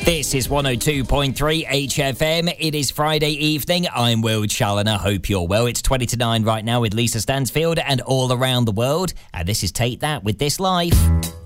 This is 102.3 HFM. It is Friday evening. I'm Will Challoner. Hope you're well. It's 20 to 9 right now with Lisa Stansfield and All Around the World. And this is Take That with This Life.